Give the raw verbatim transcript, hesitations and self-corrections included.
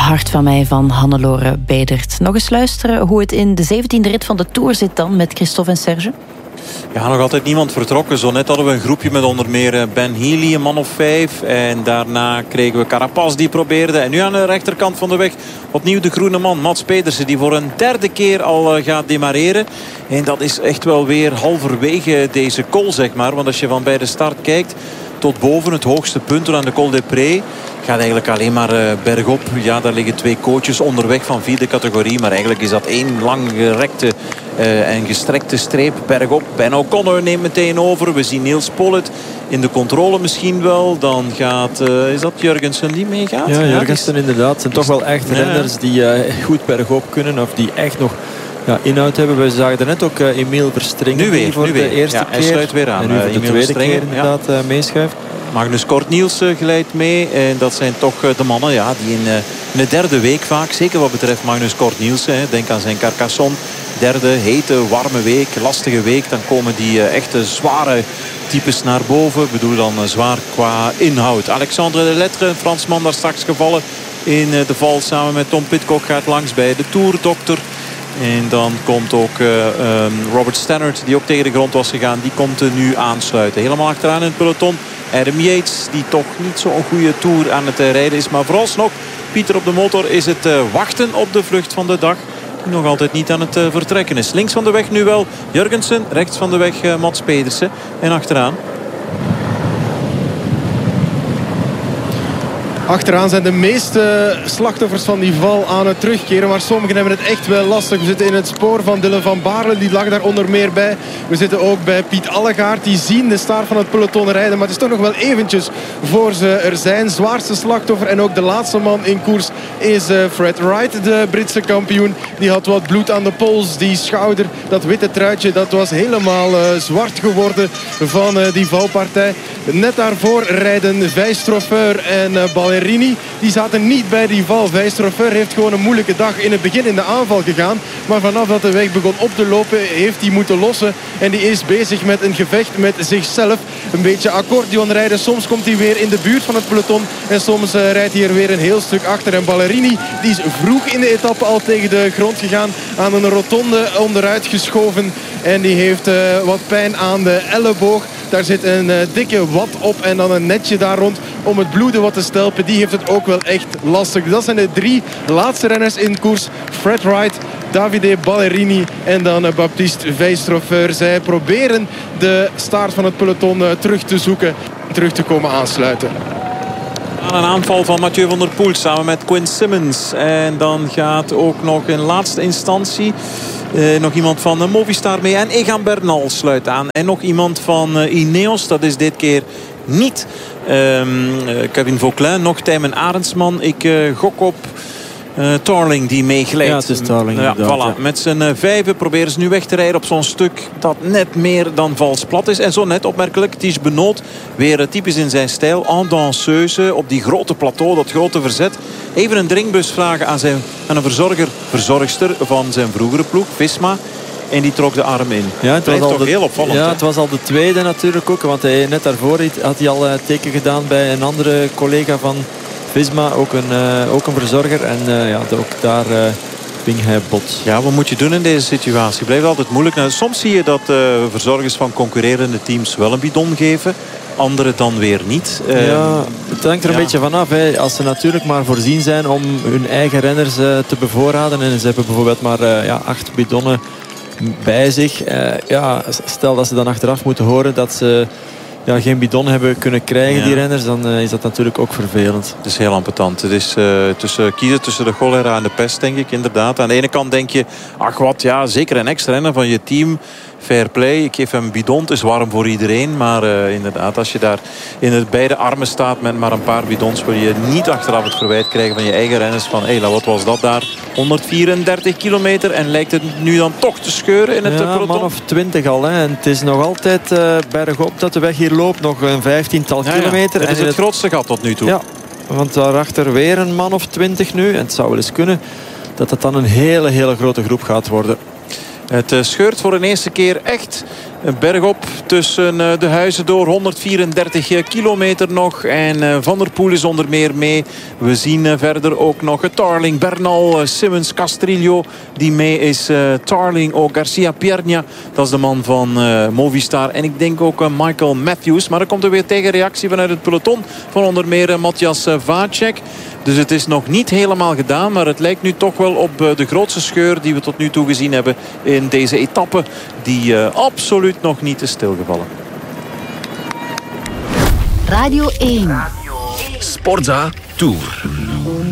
Hart van mij van Hannelore Bedert. Nog eens luisteren hoe het in de zeventiende rit van de Tour zit dan met Christophe en Serge. Ja, nog altijd niemand vertrokken. Zo net hadden we een groepje met onder meer Ben Healy, een man of vijf. En daarna kregen we Carapaz die probeerde. En nu aan de rechterkant van de weg opnieuw de groene man, Mats Pedersen. Die voor een derde keer al gaat demareren. En dat is echt wel weer halverwege deze col, zeg maar. Want als je van bij de start kijkt tot boven het hoogste punt aan de Col des Prés, gaat eigenlijk alleen maar uh, bergop. Ja, daar liggen twee coaches onderweg van vierde categorie. Maar eigenlijk is dat één lang gerekte uh, en gestrekte streep bergop. Ben O'Connor neemt meteen over. We zien Niels Pollitt in de controle misschien wel. Dan gaat, uh, is dat Jurgensen die meegaat? Ja, Jurgensen ja, inderdaad. Het zijn toch wel echt renners die uh, goed bergop kunnen. Of die echt nog ja, inhoud hebben. We zagen er net ook uh, Emiel Verstringen. Nu weer, die voor nu de weer. eerste ja, keer. Hij sluit weer aan. En nu voor de uh, tweede keer inderdaad ja. uh, meeschuift. Magnus Kort Nielsen glijdt mee. En dat zijn toch de mannen ja, die in, in de derde week vaak, zeker wat betreft Magnus Kort Nielsen, hè, denk aan zijn Carcassonne. Derde, hete, warme week, lastige week. Dan komen die uh, echte zware types naar boven. Ik bedoel dan uh, zwaar qua inhoud. Alexandre Delettre, een Fransman, daar straks gevallen in uh, de val. Samen met Tom Pidcock gaat langs bij de Tourdokter. En dan komt ook uh, um, Robert Stannard, die ook tegen de grond was gegaan. Die komt uh, nu aansluiten. Helemaal achteraan in het peloton Adam Yates, die toch niet zo'n goede Tour aan het uh, rijden is. Maar vooralsnog, Pieter op de motor, is het uh, wachten op de vlucht van de dag. Die nog altijd niet aan het uh, vertrekken is. Links van de weg nu wel Jurgensen. Rechts van de weg uh, Mats Pedersen. En achteraan Achteraan zijn de meeste slachtoffers van die val aan het terugkeren. Maar sommigen hebben het echt wel lastig. We zitten in het spoor van Dylan van Baarle. Die lag daar onder meer bij. We zitten ook bij Piet Allegaert. Die zien de staart van het peloton rijden. Maar het is toch nog wel eventjes voor ze er zijn. Zwaarste slachtoffer en ook de laatste man in koers is Fred Wright, de Britse kampioen. Die had wat bloed aan de pols. Die schouder, dat witte truitje, dat was helemaal uh, zwart geworden van uh, die valpartij. Net daarvoor rijden Vijstroffeur en uh, Ballerini. Die zaten niet bij die val. Vijstroffeur heeft gewoon een moeilijke dag in het begin in de aanval gegaan. Maar vanaf dat de weg begon op te lopen heeft hij moeten lossen. En die is bezig met een gevecht met zichzelf. Een beetje accordeon rijden. Soms komt hij weer in de buurt van het peloton. En soms uh, rijdt hij er weer een heel stuk achter. En Ballerini die is vroeg in de etappe al tegen de grond gegaan. Aan een rotonde onderuit geschoven. En die heeft uh, wat pijn aan de elleboog. Daar zit een uh, dikke wat op en dan een netje daar rond om het bloeden wat te stelpen. Die heeft het ook wel echt lastig. Dat zijn de drie laatste renners in koers. Fred Wright, Davide Ballerini en dan uh, Baptiste Vijstroffeur. Zij proberen de staart van het peloton uh, terug te zoeken. Terug te komen aansluiten. Aan een aanval van Mathieu van der Poel samen met Quinn Simmons. En dan gaat ook nog in laatste instantie Uh, nog iemand van uh, Movistar mee. En Egan Bernal sluit aan. En nog iemand van uh, Ineos. Dat is dit keer niet um, uh, Kevin Vauquelin. Nog Tijmen Arendsman. Ik uh, gok op uh, Tarling die meeglijdt. Ja, het is Tarling. Ja, voilà. ja. Met zijn uh, vijven proberen ze nu weg te rijden op zo'n stuk dat net meer dan vals plat is. En zo net opmerkelijk. Ties Benoot. Weer uh, typisch in zijn stijl. En danseuse op die grote plateau. Dat grote verzet. Even een dringbus vragen aan, zijn, aan een verzorger, verzorgster van zijn vroegere ploeg, Visma. En die trok de arm in. Ja, het was al toch de, heel opvallend. Ja, hè? het was al de tweede natuurlijk ook. Want hij, net daarvoor had hij al uh, teken gedaan bij een andere collega van Visma. Ook een, uh, ook een verzorger. En uh, ja, ook daar uh, ving hij bot. Ja, wat moet je doen in deze situatie? Het blijft altijd moeilijk. Nou, soms zie je dat uh, verzorgers van concurrerende teams wel een bidon geven. Anderen dan weer niet. Uh, ja, het hangt er een ja. beetje vanaf. Hè. Als ze natuurlijk maar voorzien zijn om hun eigen renners uh, te bevoorraden. En ze hebben bijvoorbeeld maar uh, ja, acht bidonnen bij zich. Uh, ja, stel dat ze dan achteraf moeten horen dat ze ja, geen bidon hebben kunnen krijgen, ja. die renners. Dan uh, is dat natuurlijk ook vervelend. Het is heel ambetant. Het is uh, tussen, kiezen tussen de cholera en de pest, denk ik inderdaad. Aan de ene kant denk je, ach wat, ja, zeker een ex-renner van je team. Fair play, ik geef hem een bidon, het is warm voor iedereen. Maar uh, inderdaad, als je daar in het beide armen staat met maar een paar bidons, wil je niet achteraf het verwijt krijgen van je eigen renners. Van, hé, wat was dat daar? honderdvierendertig kilometer en lijkt het nu dan toch te scheuren in het ja, peloton? man of twintig al. Hè. En het is nog altijd uh, bergop dat de weg hier loopt. Nog een vijftiental ja, kilometer. Ja, het is en het, het grootste gat tot nu toe. Ja, want daarachter weer een man of twintig nu. En het zou wel eens kunnen dat het dan een hele, hele grote groep gaat worden. Het scheurt voor een eerste keer echt Bergop tussen de huizen door. honderdvierendertig kilometer nog. En Van der Poel is onder meer mee. We zien verder ook nog Tarling, Bernal, Simmons, Castrillo die mee is. Tarling ook, Garcia Pierna. Dat is de man van uh, Movistar. En ik denk ook uh, Michael Matthews. Maar er komt er weer tegenreactie vanuit het peloton. Van onder meer uh, Matthias uh, Vacek. Dus het is nog niet helemaal gedaan. Maar het lijkt nu toch wel op uh, de grootste scheur die we tot nu toe gezien hebben in deze etappe. Die uh, absoluut nog niet is stilgevallen. Radio één. Sportza Tour.